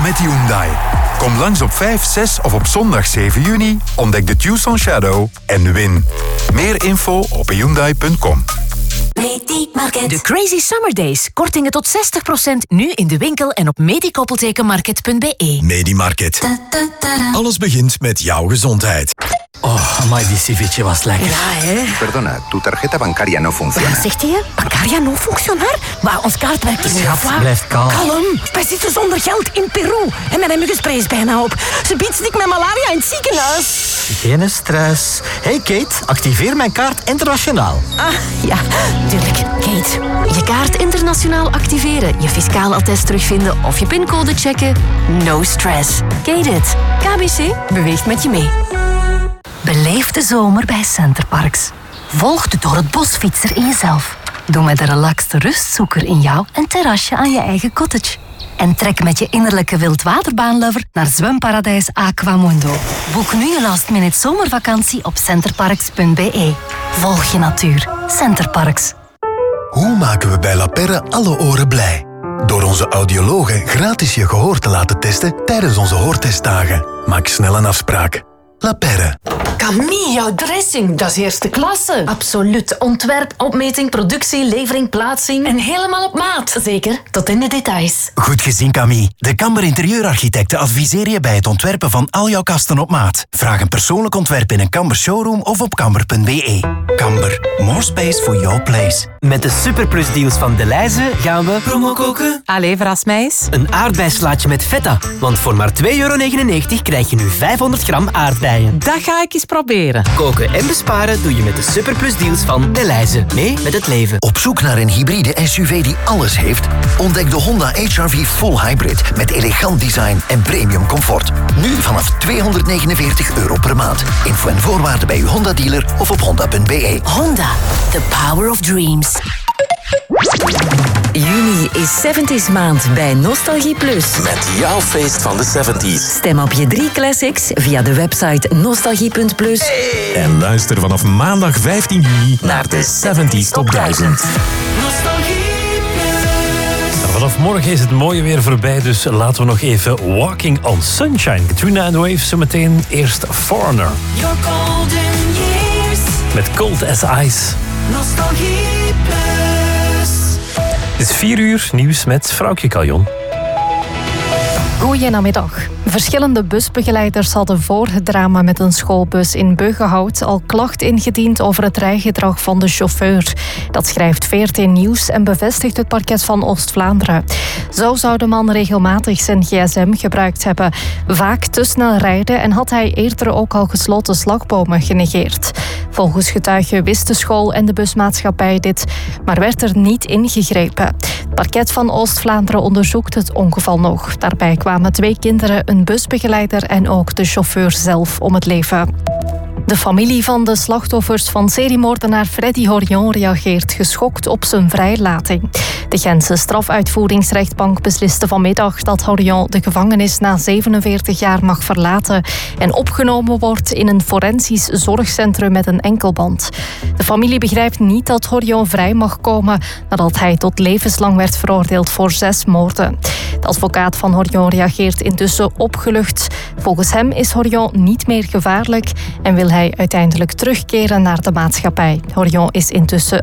met Hyundai. Kom langs op 5, 6 of op zondag 7 juni, ontdek de Tucson Shadow en win. Meer info op Hyundai.com. De Crazy Summer Days. Kortingen tot 60% nu in de winkel en op medikoppeltekenmarket.be. Medimarket. Alles begint met jouw gezondheid. Oh, amai, die ceviche was lekker. Ja, hè. Perdona, tu tarjeta bancaria no funciona. Wat zegt hij? Bancaria no funcionar? Maar ons kaartwerk is Schat, blijf kalm. Kalm. Wij zitten zonder geld in Peru. En mijn muggenspray is bijna op. Ze biedt stik met malaria in het ziekenhuis. Geen stress. Hey Kate, activeer mijn kaart internationaal. Ah, ja, tuurlijk. Kate, je kaart internationaal activeren, je fiscaal attest terugvinden of je pincode checken. No stress. Kate it. KBC beweegt met je mee. Beleef de zomer bij Centerparks. Volg de door het bos fietser in jezelf. Doe met de relaxte rustzoeker in jou een terrasje aan je eigen cottage. En trek met je innerlijke wildwaterbaanlover naar zwemparadijs Aquamundo. Boek nu je last-minute zomervakantie op centerparks.be. Volg je natuur. Centerparks. Hoe maken we bij La Perre alle oren blij? Door onze audiologen gratis je gehoor te laten testen tijdens onze hoortestdagen. Maak snel een afspraak. La Perre. Camille, jouw dressing, dat is eerste klasse. Absoluut. Ontwerp, opmeting, productie, levering, plaatsing. En helemaal op maat. Zeker, tot in de details. Goed gezien, Camille. De Kamber Interieurarchitecten adviseren je bij het ontwerpen van al jouw kasten op maat. Vraag een persoonlijk ontwerp in een Kamber showroom of op kamber.be. Kamber, more space for your place. Met de superplusdeals van Delhaize gaan we promo koken. Allee, verras mij eens. Een aardbeislaatje met feta. Want voor maar €2,99 krijg je nu 500 gram aardbeien. Dat ga ik eens proberen. Koken en besparen doe je met de superplusdeals van Delhaize. Mee met het leven. Op zoek naar een hybride SUV die alles heeft? Ontdek de Honda HR-V Full Hybrid met elegant design en premium comfort. Nu vanaf €249 per maand. Info en voorwaarden bij uw Honda-dealer of op honda.be. Honda, the power of dreams. Juni is 70s maand bij Nostalgie Plus. Met jouw feest van de 70s. Stem op je 3 classics via de website nostalgie.plus. En luister vanaf maandag 15 juni naar de 70s Top 1000. Vanaf morgen is het mooie weer voorbij, dus laten we nog even Walking on Sunshine. Katrina and the Waves, zometeen eerst Foreigner. Your golden years. Met Cold as Ice. Nostalgie Plus. Het is 4 uur, nieuws met Vrouwtje Kaljon. Goedenamiddag. Verschillende busbegeleiders hadden voor het drama met een schoolbus in Beugenhout al klacht ingediend over het rijgedrag van de chauffeur. Dat schrijft VRT Nieuws en bevestigt het parket van Oost-Vlaanderen. Zo zou de man regelmatig zijn gsm gebruikt hebben, vaak te snel rijden en had hij eerder ook al gesloten slagbomen genegeerd. Volgens getuigen wist de school en de busmaatschappij dit, maar werd er niet ingegrepen. Het parket van Oost-Vlaanderen onderzoekt het ongeval nog. Daarbij kwamen 2 kinderen, een busbegeleider en ook de chauffeur zelf om het leven. De familie van de slachtoffers van seriemoordenaar Freddy Horion reageert geschokt op zijn vrijlating. De Gentse strafuitvoeringsrechtbank besliste vanmiddag dat Horion de gevangenis na 47 jaar mag verlaten en opgenomen wordt in een forensisch zorgcentrum met een enkelband. De familie begrijpt niet dat Horion vrij mag komen nadat hij tot levenslang werd veroordeeld voor 6 moorden. De advocaat van Horion reageert intussen opgelucht. Volgens hem is Horion niet meer gevaarlijk en wil hij uiteindelijk terugkeren naar de maatschappij. Horion is intussen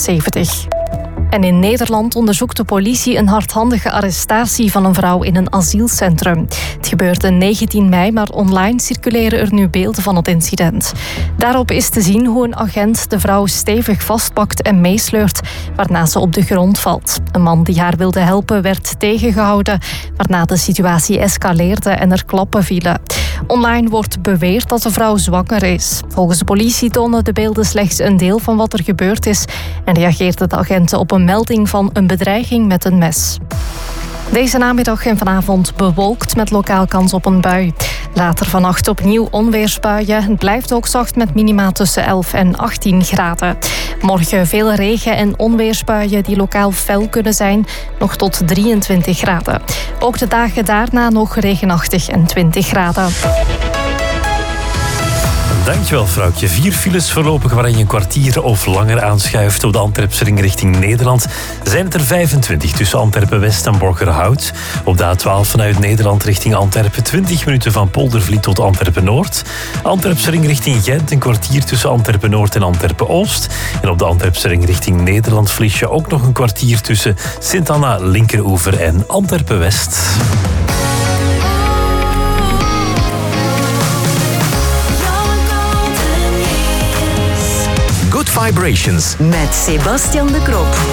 78. En in Nederland onderzoekt de politie een hardhandige arrestatie van een vrouw in een asielcentrum. Het gebeurde 19 mei, maar online circuleren er nu beelden van het incident. Daarop is te zien hoe een agent de vrouw stevig vastpakt en meesleurt, waarna ze op de grond valt. Een man die haar wilde helpen werd tegengehouden, waarna de situatie escaleerde en er klappen vielen. Online wordt beweerd dat de vrouw zwanger is. Volgens de politie tonen de beelden slechts een deel van wat er gebeurd is en reageerden de agenten op een melding van een bedreiging met een mes. Deze namiddag en vanavond bewolkt met lokaal kans op een bui. Later vannacht opnieuw onweersbuien. Het blijft ook zacht met minima tussen 11 en 18 graden. Morgen veel regen en onweersbuien die lokaal fel kunnen zijn. Nog tot 23 graden. Ook de dagen daarna nog regenachtig en 20 graden. Dankjewel, vrouwtje. 4 files voorlopig waarin je een kwartier of langer aanschuift. Op de Antwerpse ring richting Nederland zijn het er 25 tussen Antwerpen-West en Borgerhout. Op de A12 vanuit Nederland richting Antwerpen 20 minuten van Poldervliet tot Antwerpen-Noord. Antwerpse ring richting Gent een kwartier tussen Antwerpen-Noord en Antwerpen-Oost. En op de Antwerpse ring richting Nederland verlies je ook nog een kwartier tussen Sint-Anna, Linkeroever en Antwerpen-West. Good Vibrations. Met Sebastian de Krop.